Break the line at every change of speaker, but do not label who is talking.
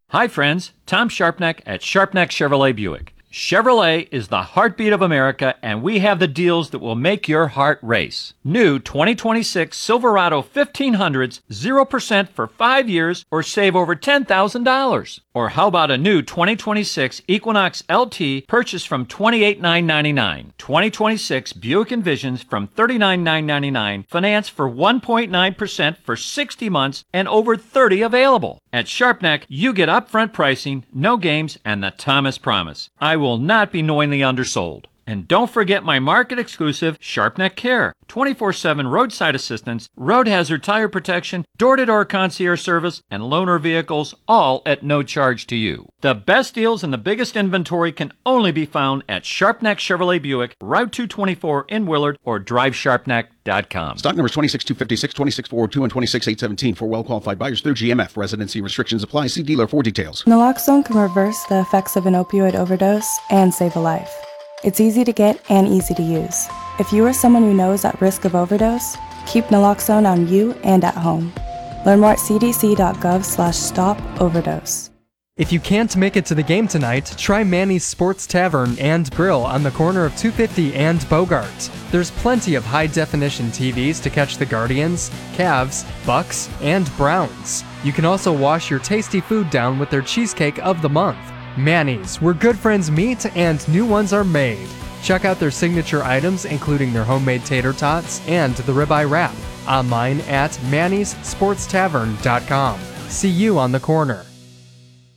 Hi friends, Tom Sharpneck at Sharpneck Chevrolet Buick. Chevrolet is the heartbeat of America, and we have the deals that will make your heart race. New 2026 Silverado 1500s, 0% for 5 years, or save over $10,000. Or how about a new 2026 Equinox LT purchased from $28,999. 2026 Buick Envisions from $39,999, finance for 1.9% for 60 months, and over 30 available. At Sharpneck, you get upfront pricing, no games, and the Thomas Promise. I will not be knowingly undersold. And don't forget my market-exclusive Sharpneck Care, 24/7 roadside assistance, road hazard tire protection, door-to-door concierge service, and loaner vehicles, all at no charge to you. The best deals and the biggest inventory can only be found at Sharpneck Chevrolet Buick, Route 224 in Willard, or drivesharpneck.com.
Stock numbers 26256, 26402, and 26817 for well-qualified buyers through GMF. Residency restrictions apply. See dealer for details.
Naloxone can reverse the effects of an opioid overdose and save a life. It's easy to get and easy to use. If you or someone you know is at risk of overdose, keep naloxone on you and at home. Learn more at cdc.gov/stop-overdose.
If you can't make it to the game tonight, try Manny's Sports Tavern and Grill on the corner of 250 and Bogart. There's plenty of high-definition TVs to catch the Guardians, Cavs, Bucks, and Browns. You can also wash your tasty food down with their Cheesecake of the Month. Manny's, where good friends meet and new ones are made. Check out their signature items, including their homemade tater tots and the ribeye wrap. Online at mannyssportstavern.com. See you on the corner.